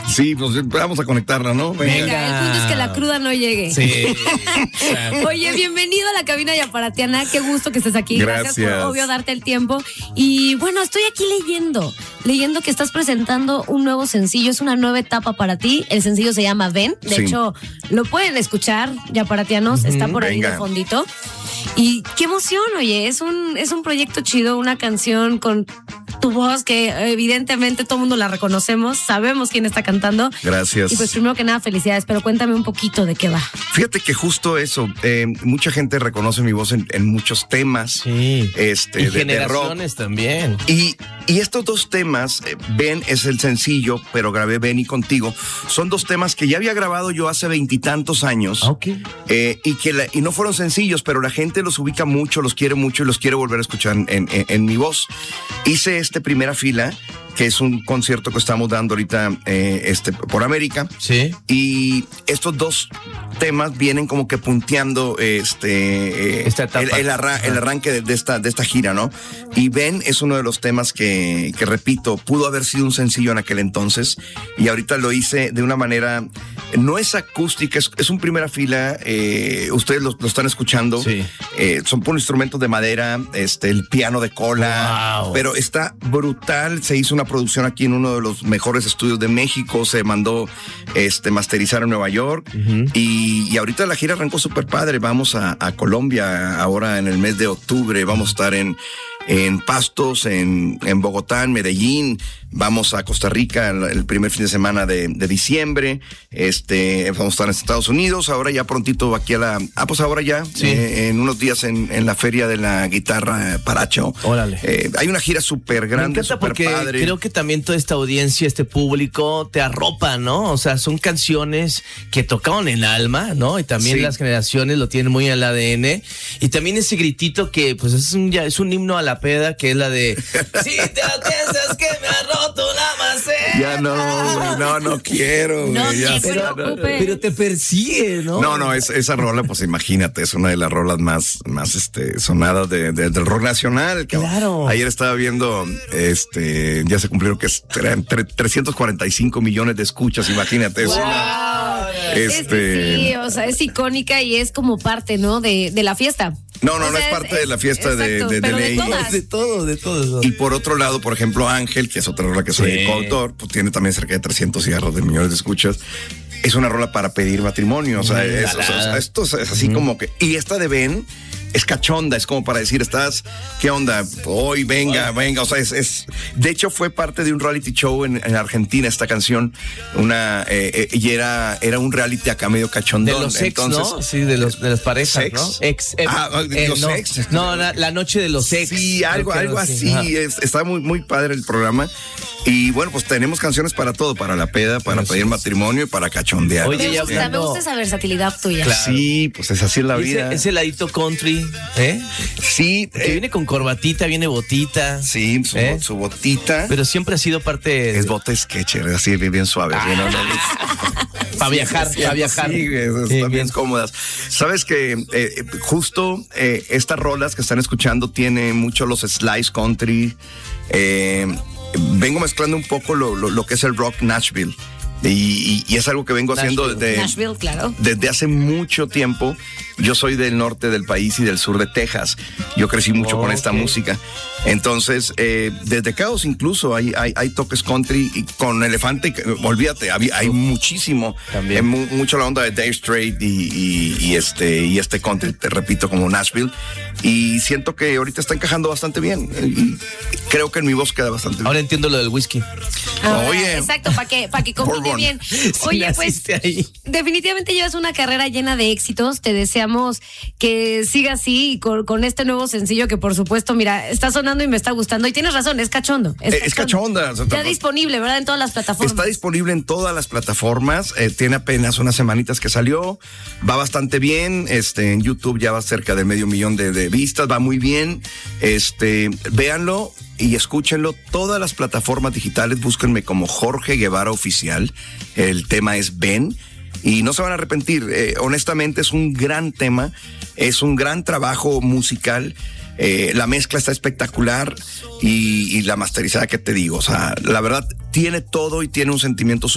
Sí, pues vamos a conectarla, ¿no? Venga, el punto es que la cruda no llegue. Sí. Oye, bienvenido a la cabina yaparatiana. Qué gusto que estés aquí. Gracias por, obvio, darte el tiempo. Y bueno, estoy aquí leyendo que estás presentando un nuevo sencillo. Es una nueva etapa para ti. El sencillo se llama Ven. De hecho, lo pueden escuchar, yaparatianos. Está por ahí de fondito. Y qué emoción, oye. Es un proyecto chido, una canción con tu voz que evidentemente todo el mundo la reconocemos, sabemos quién está cantando. Gracias. Y pues primero que nada, felicidades, pero cuéntame un poquito de qué va. Fíjate que justo eso, mucha gente reconoce mi voz en muchos temas. Sí. Y de rock también. Y estos dos temas, Ven es el sencillo, pero grabé Ven y Contigo, son dos temas que ya había grabado yo hace 20 y tantos años. Okay. Y no fueron sencillos, pero la gente los ubica mucho, los quiere mucho y los quiere volver a escuchar en mi voz. Hice Primera Fila, que es un concierto que estamos dando ahorita por América. Sí. Y estos dos temas vienen como que punteando esta etapa. el arranque de esta gira, ¿no? Y Ven es uno de los temas que repito, pudo haber sido un sencillo en aquel entonces y ahorita lo hice de una manera, no es acústica, es un Primera Fila, ustedes lo están escuchando. Sí. Son por instrumentos de madera, el piano de cola, wow. Pero está brutal. Se hizo una producción aquí en uno de los mejores estudios de México, se mandó masterizar en Nueva York. Uh-huh. Y ahorita la gira arrancó súper padre. Vamos a Colombia ahora en el mes de octubre, vamos a estar en Pastos, en Bogotá, en Medellín, vamos a Costa Rica el primer fin de semana de diciembre, vamos a estar en Estados Unidos, ahora ya prontito aquí ahora ya, sí. En unos días en la Feria de la Guitarra Paracho. Órale. Hay una gira súper grande, súper padre. Creo que también toda esta audiencia, este público te arropa, ¿no? O sea, son canciones que tocaron el alma, ¿no? Y también las generaciones lo tienen muy en el ADN. Y también ese gritito que pues es un himno a la peda, que es la de si te piensas que me ha roto la maceta. Ya no quiero. No ya te preocupes. Pero te persigue, ¿no? No, esa rola, pues imagínate, es una de las rolas más sonadas del rock nacional. Claro. Ayer estaba viendo, ya se cumplieron que eran 345 millones de escuchas, imagínate. Wow. Sí, o sea, es icónica y es como parte, ¿no? De la fiesta. No es parte de la fiesta de ley. De todo. Y por otro lado, por ejemplo, Ángel, que es otra rola que soy coautor, pues tiene también cerca de 300 cigarros de millones de escuchas. Es una rola para pedir matrimonio, esto es así como que... Y esta de Ben es cachonda, es como para decir, ¿qué onda? Hoy, venga, o sea, de hecho fue parte de un reality show en Argentina esta canción, y era un reality acá medio cachondón. De los ex, ¿no? Sí, de las parejas, sex. ¿no? Ex. Los ex. No, la noche de los ex. Sí, algo así. Está muy, muy padre el programa. Y bueno, pues tenemos canciones para todo, para la peda, para pedir matrimonio y para cachondear. Oye, me gusta esa versatilidad tuya. Claro. Sí, pues es así la vida. Ese ladito country, Sí. Que viene con corbatita, viene botita. Sí, su botita. Pero siempre ha sido parte... Es bota Sketcher, así bien suave. Para viajar. Sí, están bien cómodas. Sabes que justo estas rolas que están escuchando tiene mucho los slice country. Vengo mezclando un poco lo que es el rock Nashville. Y es algo que vengo haciendo desde hace mucho tiempo. Yo soy del norte del país y del sur de Texas. Yo crecí mucho con esta música. Entonces, desde Caos incluso hay toques country y con Elefante, olvídate, hay muchísimo. También. Mucho la onda de Dave Strait y este country, te repito, como Nashville. Y siento que ahorita está encajando bastante bien. Y creo que en mi voz queda bastante bien. Ahora entiendo lo del whisky. Oye. Exacto, para que combine bien. Oye, pues, definitivamente llevas una carrera llena de éxitos. Te deseamos que siga así y con este nuevo sencillo que, por supuesto, mira, está sonando y me está gustando. Y tienes razón, es cachondo. Es cachonda. Está disponible, ¿verdad? En todas las plataformas. Está disponible en todas las plataformas. Tiene apenas unas semanitas que salió. Va bastante bien. En YouTube ya va cerca de 500,000 de vistas. Va muy bien. Véanlo y escúchenlo. Todas las plataformas digitales, búsquenme como Jorge Guevara Oficial. El tema es Ven. Y no se van a arrepentir. Honestamente, es un gran tema. Es un gran trabajo musical. La mezcla está espectacular y la masterizada, que te digo, o sea, la verdad tiene todo y tiene un sentimiento